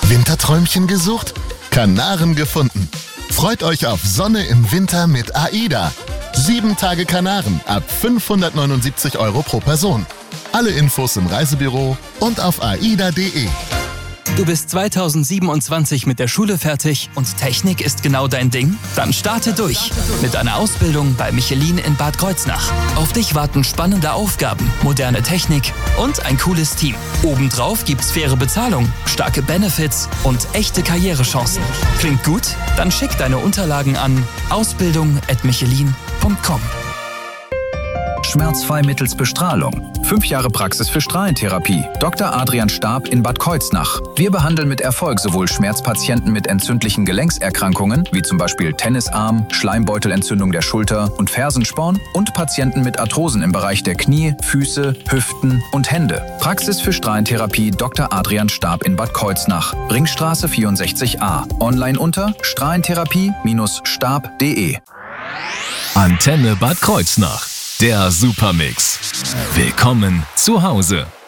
Winterträumchen gesucht? Kanaren gefunden. Freut euch auf Sonne im Winter mit AIDA. 7 Tage Kanaren ab 579 € pro Person. Alle Infos im Reisebüro und auf aida.de. Du bist 2027 mit der Schule fertig und Technik ist genau dein Ding? Dann starte durch mit einer Ausbildung bei Michelin in Bad Kreuznach. Auf dich warten spannende Aufgaben, moderne Technik und ein cooles Team. Obendrauf gibt's faire Bezahlung, starke Benefits und echte Karrierechancen. Klingt gut? Dann schick deine Unterlagen an ausbildung@michelin.com. Schmerzfrei mittels Bestrahlung. 5 Jahre Praxis für Strahlentherapie. Dr. Adrian Staab in Bad Kreuznach. Wir behandeln mit Erfolg sowohl Schmerzpatienten mit entzündlichen Gelenkserkrankungen, wie zum Beispiel Tennisarm, Schleimbeutelentzündung der Schulter und Fersensporn und Patienten mit Arthrosen im Bereich der Knie, Füße, Hüften und Hände. Praxis für Strahlentherapie Dr. Adrian Staab in Bad Kreuznach. Ringstraße 64a. Online unter strahlentherapie-stab.de. Antenne Bad Kreuznach. Der Supermix. Willkommen zu Hause.